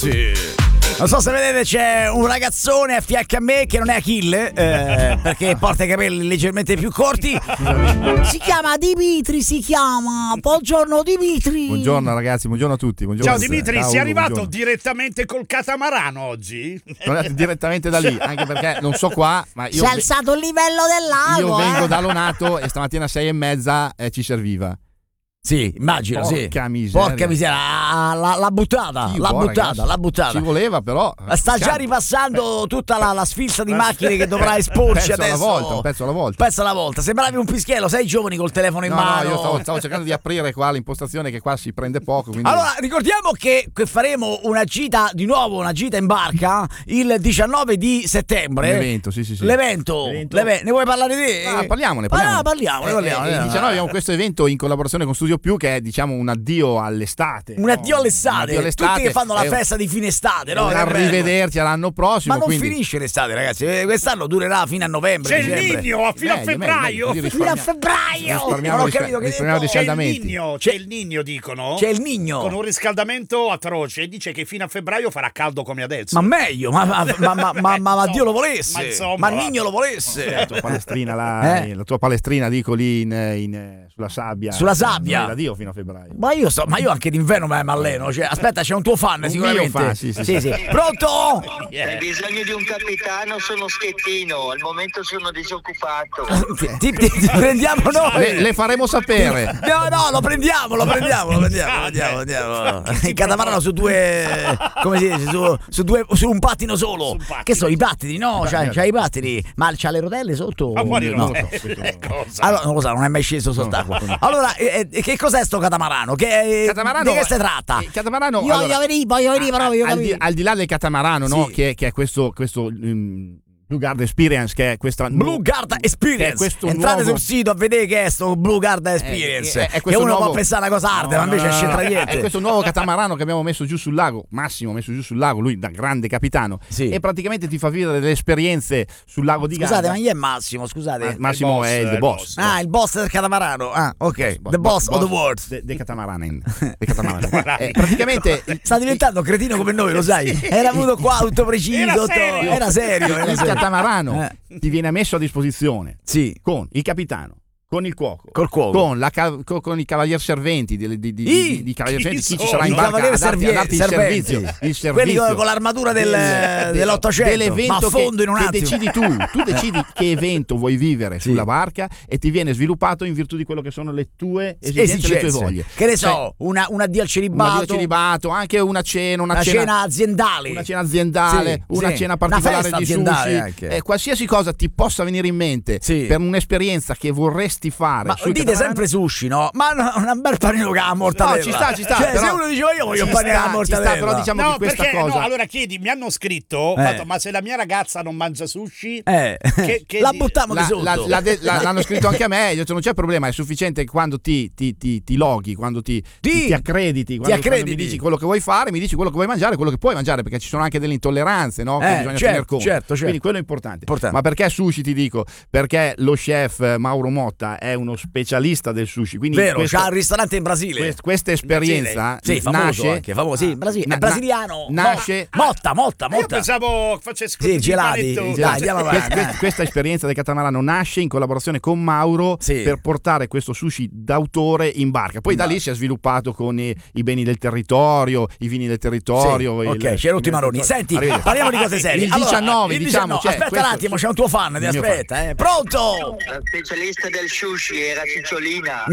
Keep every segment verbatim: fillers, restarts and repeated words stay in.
ragazzi. Non so se vedete, c'è un ragazzone a fianco a me che non è Achille, eh, perché porta i capelli leggermente più corti. Si chiama Dimitri, si chiama. Buongiorno Dimitri. Buongiorno ragazzi, buongiorno a tutti. Buongiorno. Ciao Dimitri, Ciao, sei arrivato buongiorno. direttamente col catamarano oggi? Sono andato direttamente da lì, anche perché non so qua, ma io, Si è alzato il livello del lago. io vengo eh. da Lonato e stamattina a sei e mezza eh, ci serviva. Sì, immagino, Porca sì. miseria. Porca miseria, ah, l'ha, l'ha buttata, Sì, l'ha boh, buttata, ragazzi, l'ha buttata. Ci voleva però. Sta già Cazzo. ripassando tutta la, la sfilza di macchine che dovrà esporci Un pezzo adesso. alla volta, un pezzo alla volta. Un pezzo alla volta. Sembravi un fischiello, sei giovani col telefono in No, mano. no, io stavo, stavo cercando di aprire qua l'impostazione che qua si prende poco. Quindi... Allora, ricordiamo che, che faremo una gita, di nuovo una gita in barca, il diciannove di settembre. L'evento, sì, sì, sì. L'evento. L'evento. L'eve- Ne vuoi parlare te? Ah, parliamone, Ah, parliamone. parliamo, Eh, parliamo. eh, il diciannove abbiamo questo evento in collaborazione con Studio Più che è diciamo un addio all'estate. Un addio no? all'estate. Un addio all'estate. Tutti che fanno la È un- festa di fine estate, no? un Che bello. arrivederci all'anno prossimo. Ma non quindi... finisce l'estate, ragazzi. Eh, Quest'anno durerà fino a novembre. C'è il dicembre. Nino, fino a Meglio, febbraio. meglio, così Fino a risparmiamo- febbraio. risparmiamo Non ho rispa- capito che risparmiamo detto. dei C'è il scaldamenti. Nino, c'è il Nino, dicono. C'è il Nino. Con un riscaldamento atroce e dice che fino a febbraio farà caldo come adesso. Ma meglio, ma, ma, ma, ma, ma, ma, ma Dio lo volesse. Ma insomma, Ma va. Nino lo volesse. La tua palestrina, là, Eh? la tua palestrina dico lì in, in- sulla sabbia. Sulla sabbia. Non è da Dio fino a febbraio. Ma io so, ma io anche d'inverno mi alleno. Cioè, aspetta, c'è un tuo fan Un sicuramente. mio fan, sì, sì, sì. Pronto? Yeah. Hai bisogno di un capitano, sono schettino, al momento sono disoccupato. Ti, ti- ti prendiamo noi. Le, le faremo sapere. No, no, lo prendiamo, lo prendiamo, lo prendiamo, lo prendiamo, lo prendiamo. Il catamarano su due, come si dice, su, su due, su un pattino solo. Su un pattino. Che sono i pattini, no? C'ha, c'ha i pattini, ma c'ha le rotelle sotto? Ma quali No. rotelle? Cosa? Allora, non lo so, non è mai sceso sott'acqua. Allora, eh, eh, che cos'è sto catamarano? Che, Catamarano, di che si tratta? eh, catamarano, Io allora, voglio venire, voglio venire, però voglio al, di, capire. al di là del catamarano, no? Sì. Che, che è questo, questo um, Blue Guard Experience, che è questa Blue Guard Experience. che è questo Entrate nuovo- sul sito a vedere che è sto Blue Guard Experience. Eh, è- è che questo uno nuovo- può pensare una cosa arte, ma No, invece no, no, c'entra no, niente. È questo nuovo catamarano che abbiamo messo giù sul lago. Massimo ha messo giù sul lago, lui da grande capitano. Sì. E praticamente ti fa vivere delle esperienze sul lago di Scusate, Garda. ma chi è Massimo? Scusate. Ma- Massimo boss, è il è the il boss. boss. Ah, il boss del catamarano. Ah, ok. The boss of the world. De, de catamaranen. De catamaranen. Eh, praticamente Sta diventando cretino come noi, lo sai? Era venuto qua tutto preciso. Era tutto- serio. Era serio. Era il serio. catamarano Eh. ti viene messo a disposizione Sì, con il capitano, con il cuoco, col cuoco. con, la ca- co- con i cavalier serventi di, di, di, I- di, di cavalier chi serventi, chi ci sono? sarà in I barca a cavalieri darti, a servie- darti il serventi. servizio, il Quelli servizio con, con l'armatura del, dell'Ottocento. dell'evento ma a fondo che, in un che attimo. decidi tu, tu decidi che evento vuoi vivere Sì. sulla barca e ti viene sviluppato in virtù di quello che sono le tue esigenze, e le tue voglie. Che ne so, Cioè, una, un addio al un celibato, addio al celibato, anche una cena, una, una cena, aziendale. una cena aziendale, Sì, una sì. cena Una particolare festa di aziendale sushi, anche. eh, qualsiasi cosa ti possa venire in mente Sì. per un'esperienza che vorresti fare. Ma sul dite catamarano, sempre sushi, no? Ma no, un bel panino con la mortadella. No, ci sta, ci sta, Cioè, però- se uno diceva io voglio Ci un panino con la sta, ci mortadella. sta, però diciamo No, che questa perché cosa no, allora chiedi, mi hanno scritto, Eh. fatto, ma se la mia ragazza non mangia sushi, Eh, Che- che la di- buttiamo di La- sotto. la- la de- la- l'hanno scritto anche a me, io ho detto, non c'è problema, è sufficiente che quando ti, ti, ti, ti loghi, quando ti, Ti- ti, ti accrediti, quando, quando accrediti. mi dici quello che vuoi fare, mi dici quello che vuoi mangiare, quello che puoi mangiare, perché ci sono anche delle intolleranze, no? Che Eh, bisogna certo, tener conto. certo, certo. Quindi quello è importante. Importante. Ma perché sushi ti dico? Perché lo chef eh, Mauro Motta è uno specialista del sushi, quindi Vero, questo- c'ha il ristorante in Brasile. quest- questa esperienza Sì, famoso nasce anche, famoso, sì, Brasile, na- è brasiliano. nasce Mo- Motta, Motta, io Motta. pensavo facesse Sì, gelati, panettone. dai, andiamo Que- avanti. que- questa esperienza del catamarano nasce in collaborazione con Mauro Sì. per portare questo sushi d'autore in barca. Poi da lì si è sviluppato con i, i beni del territorio, i vini del territorio. Sì, il- ok, c'è tutti i maroni. Senti, Arrivederci. parliamo di cose serie. Il Allora, diciannove, il diciamo, c'è aspetta questo- un attimo, c'è un tuo fan, ti il mio aspetta, eh. Pronto? La specialista del sushi era Cicciolina.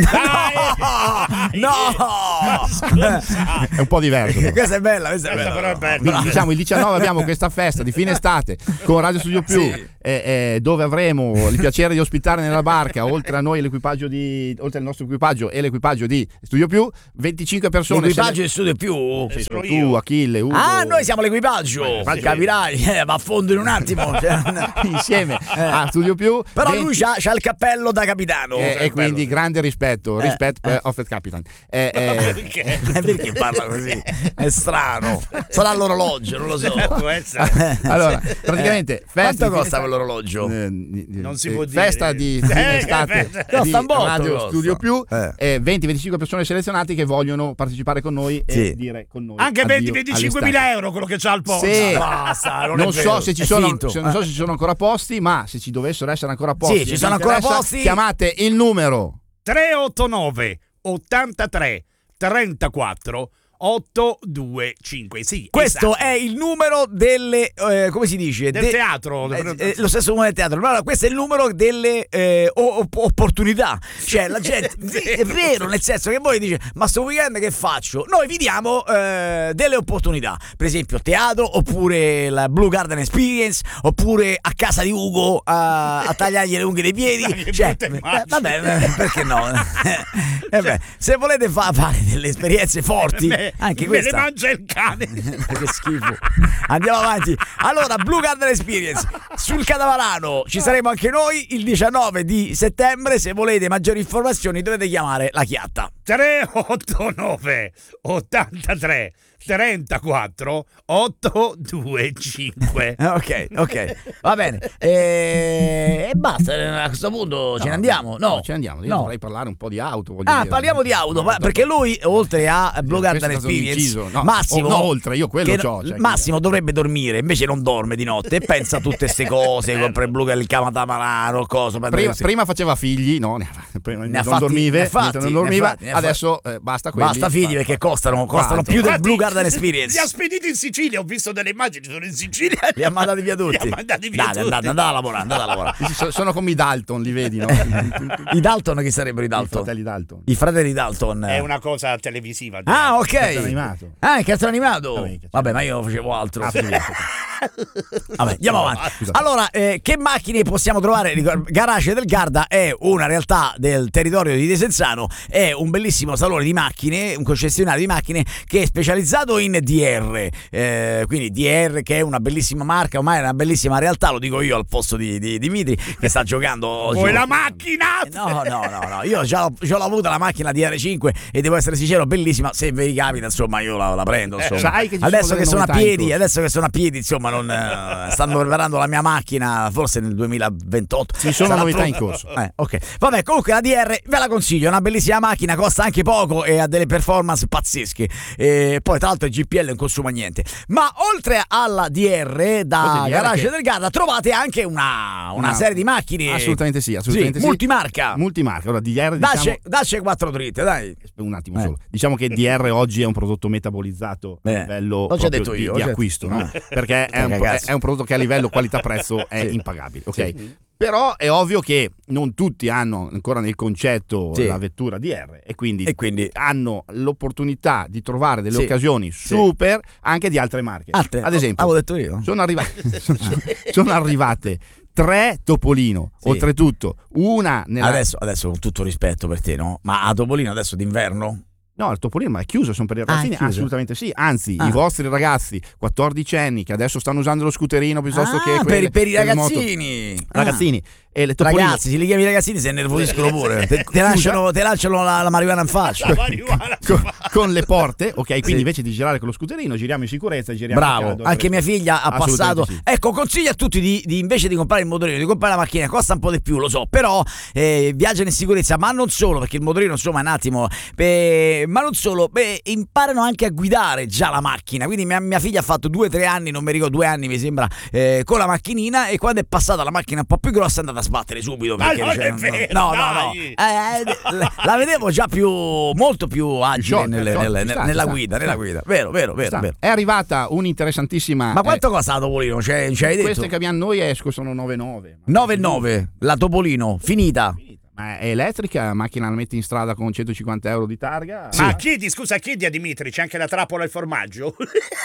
No! È un po' diverso. però. Questa è bella, questa è Questa bella. però è bella. Quindi, diciamo il diciannove abbiamo questa festa di fine estate con Radio Studio Più, Sì. eh, eh, dove avremo il piacere di ospitare nella barca, oltre a noi l'equipaggio di oltre al nostro equipaggio e l'equipaggio di Studio Più, venticinque persone. L'equipaggio di studio più. Sì, sono tu, io. Achille, Ugo. Ah, noi siamo l'equipaggio. Sì. Capirai, eh, va a fondo in un attimo. Cioè, insieme Eh. a Studio Più. Però venti lui c'ha, c'ha il cappello da capitano. capitano. E, e quindi grande rispetto, Eh, rispetto eh. eh, of the Capitan. Eh, eh, Perché? Perché parla così? È strano. Sarà l'orologio, non lo so. Può essere. allora, praticamente, festa Quanto di costa fine- quell'orologio? Eh, Non si eh, può dire. festa di Eh, fine che estate festa. Costa un di botto, Radio costa. Studio Più, Eh. eh, venti venticinque persone selezionate che vogliono partecipare con noi Sì. e dire con noi Anche addio venti venticinque mila all'estate. euro quello che c'ha al posto. Sì. Basta, non, Non, è so vero, se ci è sono, finto. se- non so se ci sono ancora posti, ma se ci dovessero essere ancora posti, Sì, ci e sono vi ancora interessa, posti. chiamate il numero tre otto nove ottantatré trentaquattro ottocentoventicinque. Sì, Questo esatto. è il numero delle eh, come si dice? Del teatro. Eh, eh, lo stesso numero del teatro. Allora, questo è il numero delle eh, o- op- opportunità. Cioè, la gente è vero, nel senso che voi dice "Ma sto weekend che faccio?". Noi vi diamo eh, delle opportunità. Per esempio, teatro, oppure la Blue Garden Experience, oppure a casa di Ugo a, a tagliargli le unghie dei piedi. Dai, che Cioè, brutte eh, immagini. vabbè, eh, perché no? Eh beh, se volete fa- fare delle esperienze forti, Me- anche me le questa. mangia il cane. Che schifo. Andiamo avanti. Allora, Blue Garden Experience sul catamarano ci saremo anche noi il diciannove di settembre. Se volete maggiori informazioni dovete chiamare la Chiatta. tre otto nove ottantatré trentaquattro ottocentoventicinque. Eh, Ok, ok, va bene. E, e basta. A questo punto ce ne andiamo. No, ce ne andiamo. Io no. vorrei parlare un po' di auto. voglio Ah, dire. parliamo di auto, No, ma- perché lui, oltre a Blue Questo Garden è stato un Experience, inciso. No, Massimo, oh, no, oltre, io quello che c'ho, cioè, Massimo dovrebbe dormire, invece non dorme di notte e pensa a tutte queste cose, compra il Blue, il catamarano, cosa. Prima, prima faceva figli, no? Ne ha- prima Ne ha non fatti- dormive, ne ha fatti, mentre non ne ha dormiva. fatti, ne ha fatti. Adesso eh, basta quelli. Basta figli perché costano, costano Quanto? più del Infatti, Blue Garden Li Experience. ha spediti in Sicilia, ho visto delle immagini, sono in Sicilia. Li ha mandati via tutti. Li ha mandati via Dai, tutti. andate, andate a lavorare, andate a lavorare. Sì, so- sono come i Dalton, li vedi, no? I I Dalton chi sarebbero i Dalton? fratelli Dalton. I fratelli Dalton. È una cosa televisiva. Ah, ok. Cartone animato. Ah, il cartone animato. Vabbè, che- Vabbè, ma io facevo altro. Ah, sì. Vabbè, andiamo No, avanti. scusa. Allora, eh, che macchine possiamo trovare? Ricor- Garage del Garda è una realtà del territorio di Desenzano, è un bellissimo salone di macchine, un concessionario di macchine che è specializzato in D R. Eh, quindi D R, che è una bellissima marca, ormai è una bellissima realtà, lo dico io al posto di, di Dimitri che sta giocando oggi. Vuoi la macchina? No, no, no, no, io già l'ho, già l'ho avuta la macchina D R cinque e devo essere sincero, bellissima. Se vi capita, insomma, io la, la prendo. Insomma. sai che ci adesso sono che delle sono a novità in piedi, corso. adesso che sono a piedi, insomma, non eh, stanno preparando la mia macchina, forse nel duemilaventotto. Ci sono Sarà novità in pronta. corso. Eh, ok. Vabbè, comunque la D R ve la consiglio, è una bellissima macchina, costa anche poco e ha delle performance pazzesche. E poi, tra l'altro, il G P L non consuma niente. Ma oltre alla D R, da Oltre a D R Garage che- del Garda trovate anche una, una Una- serie di macchine. Assolutamente sì, assolutamente sì. Multimarca. Multimarca. Allora, D R, diciamo, Dacci, dacci quattro dritte, dai. un attimo Eh. solo. Diciamo che D R oggi è un prodotto metabolizzato Eh, a livello l'ho già proprio detto di, io, di ho già- acquisto, no? Ah. Perché è un, Cagazzo. è un prodotto che a livello qualità-prezzo è Sì. impagabile, ok? Sì. Però è ovvio che non tutti hanno ancora nel concetto Sì. la vettura D R e quindi, E quindi hanno l'opportunità di trovare delle Sì. occasioni Sì. super anche di altre marche. altre, Ad esempio, avevo detto io. sono arrivate, sono, sono arrivate tre Topolino, Sì. oltretutto una nella... Adesso, adesso con tutto rispetto per te, no? Ma a Topolino adesso d'inverno? No, il Topolino ma è chiuso, sono per i Ah, ragazzini? è chiuso? Assolutamente sì, anzi Ah. i vostri ragazzi quattordicenni che adesso stanno usando lo scooterino piuttosto Ah, che per, quelle- per i per le moto. ragazzini. Ragazzini e le Ah. Topolino Ragazzi, se li chiami ragazzini si nervosiscono pure. Te, te lanciano, te lanciano la, la marijuana in faccia. La marijuana. con, con le porte, ok? Quindi Sì. invece di girare con lo scooterino giriamo in sicurezza, giriamo in Bravo, caldo, anche mia figlia ha passato. Assolutamente sì. Ecco, consiglio a tutti di, di invece di comprare il motorino, di comprare la macchina, costa un po' di più, lo so, però eh, viaggiano in sicurezza, ma non solo, perché il motorino insomma è un attimo, eh, ma non solo, beh, imparano anche a guidare già la macchina. Quindi mia, mia figlia ha fatto due o tre anni, non mi ricordo, due anni mi sembra, eh, con la macchinina, e quando è passata la macchina un po' più grossa è andata a sbattere subito. Ma Perché non cioè, è vero, no, no, no, dai. Eh, eh, la vedevo già più, molto più agile sciolta, nelle- sciolta, nelle- ci sta, nella ci sta, guida, ci nella sta. guida. Vero, vero, vero, Sta. vero. È arrivata un'interessantissima Ma quanto costa la Topolino? Cioè, ci hai eh, detto? queste che abbiamo noi eh, costano nove virgola nove. nove virgola nove, la Topolino, finita. Ma è elettrica, macchina la metti in strada con centocinquanta euro di targa. Ma chiedi, scusa, chiedi a Dimitri, c'è anche la trappola al formaggio?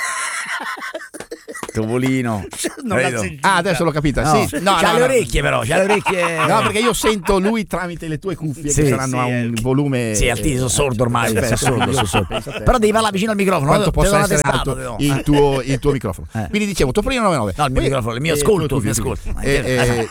Topolino. Non l'ha Vedo. sentita. Ah, adesso l'ho capita. No. Sì. No, c'ha no, le no. orecchie però, c'ha le orecchie. No, perché io sento lui tramite le tue cuffie Sì, che saranno sì, a un eh. volume. Sì, altissimo, sono sordo ormai, Perfetto, sono sordo, sono sordo. pensa a te. Però devi parlare vicino al microfono, Quanto no? possa Te do una essere testata, alto te do. il tuo, il tuo microfono. Eh. Quindi dicevo, Topolino novantanove. No, il mio Poi- microfono, il mio eh, ascolto, tu, il mio tu, tu. ascolto. Eh, eh,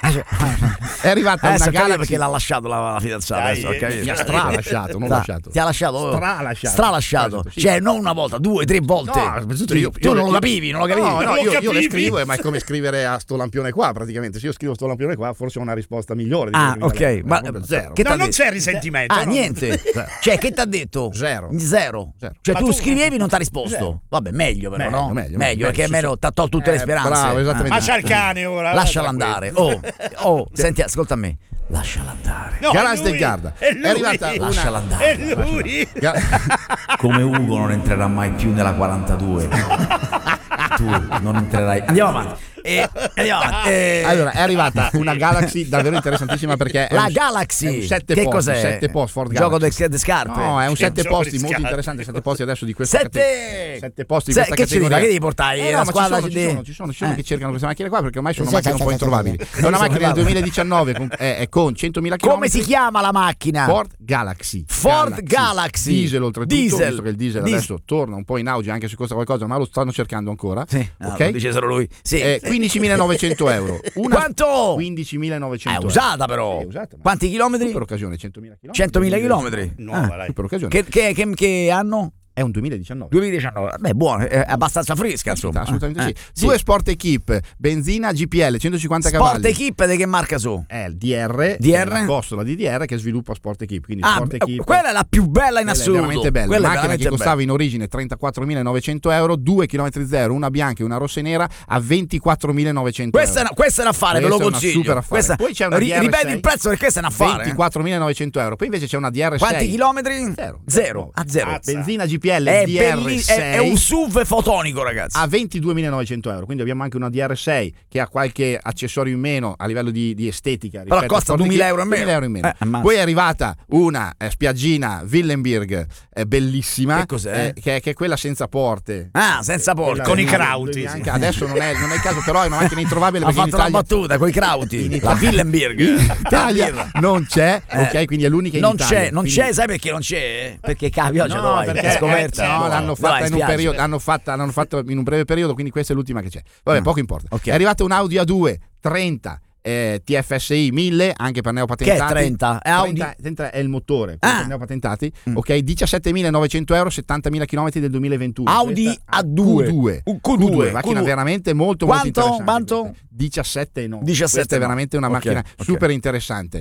È arrivata Adesso una ho capito Galaxy. perché l'ha lasciato la, la fidanzata. Dai, Adesso ho eh, capito. Mi ha stralasciato, non Sta- lasciato. Ti ha lasciato? oh. Stralasciato. Stralasciato. Sì. Cioè, non una volta, due, tre volte. No, soprattutto Sì. io- tu io- non lo io- capivi, non lo capivi. No, no, Non lo io, io le capivi? scrivo, eh, ma è come scrivere a sto lampione qua, praticamente. Se io scrivo sto lampione qua, forse ho una risposta migliore. Di Ah, quello che mi ok. dà. Ma Proprio zero. che No, t'ha non detto? c'è risentimento. Ah, no? niente. Cioè, che ti ha detto? Zero. Zero. Zero. Cioè, Ma tu tu- scrivevi e non ti ha risposto. Zero. Vabbè, meglio però, Meglio, no? meglio, Meglio, meglio. perché Sì, almeno ti ha tolto tutte le Eh, speranze. bravo, esattamente. Ma c'ha il cane ora. Lasciala tranquillo. andare. Oh, oh, senti, ascolta a me. Lasciala andare. No, Galas è del lui, Garda. È, lui. È arrivata una- Lasciala andare. È lui. Ga- Come Ugo non entrerà mai più nella quarantadue. Tu non entrerai. Andiamo avanti. E, andiamo avanti. E- Allora, è arrivata una Galaxy davvero interessantissima perché è la un- Galaxy. è un sette che posti, cos'è? sette posti, Ford Gioco Galaxy. delle scarpe. No, è un Che sette gioco posti di molto scarpe. interessante, sette posti adesso di questa Sette! cate- sette posti di Se- questa che ci devi categoria. fare? Che devi portare? Eh, La no, ma ci squadra sono, ci di- sono, ci sono, ci sono Eh. che cercano queste macchine qua perché ormai sono Sì, macchine sì, un po' sì, sì, introvabili. sì, sì. È una Sì, macchina del sì, duemiladiciannove con, è, è con centomila chilometri. Come si chiama la macchina? Ford Galaxy. Ford Galaxy. Diesel oltretutto, Diesel. visto che il diesel Diesel. adesso torna un po' in auge anche se costa qualcosa, ma lo stanno cercando ancora. Sì, ah, ok? lo dice solo lui. Sì. Eh, quindicimilanovecento euro. Una- Quanto? quindicimilanovecento È euro. usata però. È usata, ma- Quanti chilometri? Per occasione centomila chilometri. centomila chilometri. Nuova, Ah. dai. Per occasione. Che, che, che, che anno? È un duemiladiciannove. duemiladiciannove. Beh, buono, è abbastanza fresca, insomma. Assolutamente Eh, sì. Due Sport Equip, benzina G P L, centocinquanta Sport cavalli. Equip di che marca su? È il D R, D R? la costola di D R che sviluppa Sport Equip. Quindi Ah, Sport Equip, quella è la più bella in quella assoluto. È veramente bella. Quella è Macchina veramente che costava in origine trentaquattromilanovecento euro, due chilometri zero, una bianca e una rossa e nera a ventiquattromilanovecento Questa è, euro. una, questa è un affare, ve lo Questa è una consiglio. super affare. Questa- Poi c'è una ri- D R sei. ripeti il prezzo perché questa è un affare. ventiquattromilanovecento euro. Poi invece c'è una D R sei. Quanti chilometri? Zero. Zero. A zero. Cazzo. Benzina G P L È, D belli- R sei. è, è un S U V fotonico, ragazzi. a ventiduemilanovecento euro, quindi abbiamo anche una D R sei che ha qualche accessorio in meno a livello di, di estetica. Però rispetto a costa Sport duemila Equip, euro in meno. duemila euro in meno. Eh, ammazza. Poi è arrivata una eh, spiaggina Willenberg eh, bellissima, Che cos'è? eh, che, è, che è quella senza porte. Ah, senza porta. Quella con i blu- crauti, blu- sì. bianca. Adesso non è, non è il caso, però è una macchina introvabile Ha perché in fatto la Italia, battuta con i crauti. in La Italia- Willenberg. in La Italia birra. non c'è, Eh. ok? Quindi è l'unica in Non Italia. c'è, non quindi- c'è, sai perché non c'è? Perché cambia oggi No, lo hai perché scoperto. eh, no, l'hanno fatta, Dai, in un spiace. periodo, l'hanno, fatta, l'hanno fatto in un breve periodo, quindi questa è l'ultima che c'è. Vabbè, Ah, poco importa. ok. È arrivata un Audi A due trenta eh, T F S I mille anche per neopatentati. Che è trenta? È Audi? trenta, trenta è il motore Ah. per neopatentati. Mm. Ok, diciassettemilanovecento euro, settantamila chilometri del duemilaventuno. Audi Questa- A due. Q due. Un Q due, macchina Q due. veramente molto Quanto? molto interessante. Quanto? questa. diciassette e nove. diciassette Questa è e nove. veramente una Ok, macchina ok. super interessante.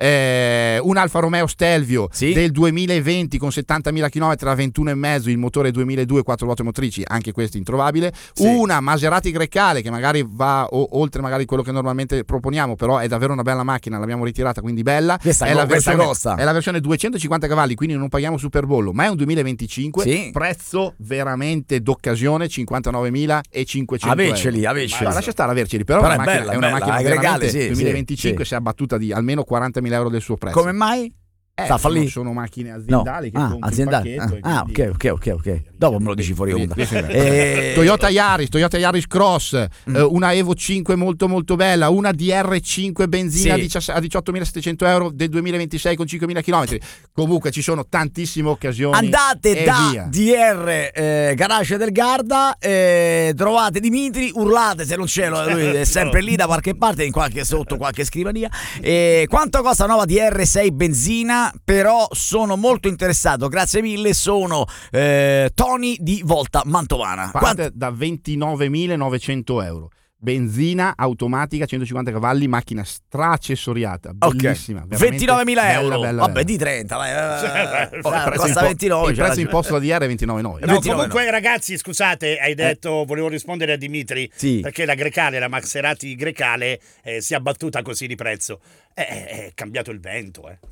Eh, un Alfa Romeo Stelvio Sì. del duemilaventi con settantamila chilometri a ventuno e mezzo, il motore duemiladue, quattro ruote motrici, anche questo introvabile. Sì. Una Maserati Grecale che magari va o- oltre magari quello che normalmente proponiamo, però è davvero una bella macchina, l'abbiamo ritirata, quindi bella. Questa è, co- la questa versione, costa. è la versione duecentocinquanta cavalli, quindi non paghiamo superbollo, ma è un duemilaventicinque, Sì. prezzo veramente d'occasione cinquantanovemilacinquecento Aveceli, euro. aveceli. Ma lascia stare averceli, però, Però è è una macchina, bella, è una bella, macchina è veramente gregale, sì, duemilaventicinque sì, si è abbattuta di almeno quarantamila euro del suo prezzo. Come mai? Eh, Sta a sono, fallire? sono macchine No. aziendali che Ah, compri aziendali. il pacchetto. Ah, e ah, quindi- ok, ok, ok, ok. Dopo me lo dici fuori onda. Riesci a vedere. Eh, Toyota Yaris, Toyota Yaris Cross, Mm. eh, una Evo cinque molto molto bella, una D R cinque benzina Sì. a diciass- a diciottomilasettecento euro del duemilaventisei con cinquemila chilometri. Comunque ci sono tantissime occasioni. Andate e da via. D R eh, Garage del Garda, eh, trovate Dimitri, urlate se non c'è, lo- lui è sempre lì da qualche parte, in qualche, sotto qualche scrivania. Eh, quanto costa la nuova D R sei benzina? Però sono molto interessato, grazie mille, sono eh, Tony di Volta Mantovana. Parte Quanto- da ventinovemilanovecento euro. Benzina automatica, centocinquanta cavalli, macchina straaccessoriata, Ok. bellissima. veramente ventinovemila bella, euro. bella, Vabbè, bella. di trenta, dai. eh, Oh, il prezzo costa impo- ventinove. il c'è prezzo la- imposto da D R è ventinove virgola nove. No, ventinove, comunque ragazzi, scusate, hai detto, volevo rispondere a Dimitri, Sì. perché la Grecale, la Maserati Grecale eh, si è abbattuta così di prezzo. Eh, eh, È cambiato il vento, eh.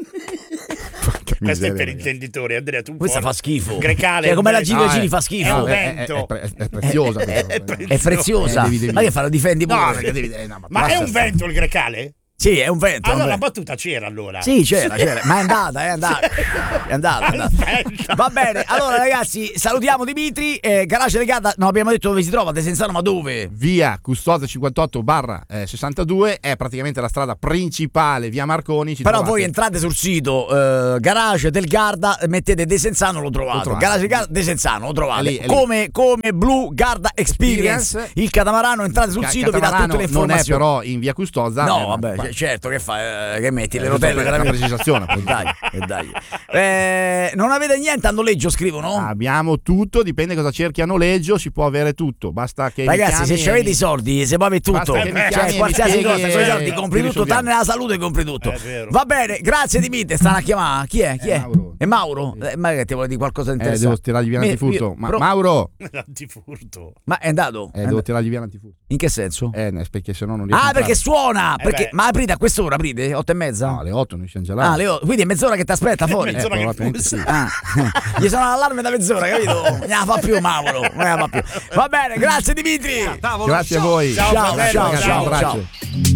Questo è per intenditori, Andrea, tu Questa buono. fa schifo. Grecale. Cioè, come la invece- Gigi No, Gigi è- fa è schifo. un è, è- vento. è pre- è preziosa. È questa cosa. pre- È preziosa. Eh, devi- devi- Ma che fa? Lo difendi pure? No, perché devi- eh, no, Ma è basta un stare. vento il Grecale? Sì, è un vento. è un Allora la vento. battuta c'era allora. Sì, c'era, c'era, ma è andata, è andata. È andata, è andata. Aspetta. Va bene, allora ragazzi, salutiamo Dimitri. Eh, Garage di Garda, non abbiamo detto dove si trova, a Desenzano, ma dove? Via Custodio cinquantotto barra sessantadue, è praticamente la strada principale, via Marconi. Ci Però trovate. voi entrate sul sito eh, Garage del Garda, mettete Desenzano, lo trovate. Lo trovate. Garage del Garda, Desenzano, lo trovate. È lì, è lì. Come, come Blue Garda Experience, Experience. il catamarano, entrate sul Ca- sito, vi dà tutte Catamarano le non è informazioni. però in via Custoza. No, eh, vabbè, ma- c- certo, che fai? Eh, che metti le Eh, rotelle? per- per veramente? precisazione, E dai, e dai. Eh, non avete niente a noleggio, scrivono? Abbiamo tutto, dipende cosa cerchi a noleggio, si può avere tutto. Basta che mi Ragazzi, chiami se e avete mi- i soldi, se poi avete tutto, Basta che mi chiami e cioè mi qualsiasi spieghi cosa, con i e soldi ti compri tutto, risolviamo. tranne la salute compri tutto. È vero. Va bene, grazie Dimitri, stanno a chiamare. Chi è? Chi È è? Mauro. È Mauro? Eh, ma che ti vuole dire qualcosa di Eh, interessante? devo tirargli via Mi- l'antifurto. io- Ma però- Mauro, L'antifurto. Ma è andato? eh, È devo andato. tirargli via l'antifurto. In che senso? Eh, ne- perché se no non riesco a Ah, entrare. perché suona! Eh Perché- beh. ma aprite a quest'ora, aprite? Otto e mezza? No, alle otto noi siamo già là. Ah, le o- quindi è mezz'ora che ti aspetta fuori. Mezz'ora che probabilmente puzza. sì. Ah, gli sono l'allarme da mezz'ora, capito? Non la fa più Mauro, non la fa più. Va bene, grazie Dimitri. Grazie a voi. Ciao, Ciao, fratello, ciao, Ragazzi, ciao, un abbraccio. ciao.